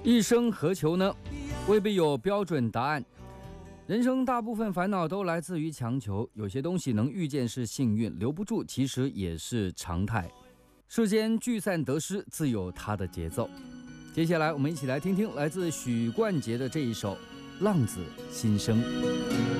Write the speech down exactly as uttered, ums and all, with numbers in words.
一生何求呢？未必有标准答案。人生大部分烦恼都来自于强求，有些东西能遇见是幸运，留不住其实也是常态。世间聚散得失，自有它的节奏。接下来我们一起来听听来自许冠杰的这一首《浪子心声》。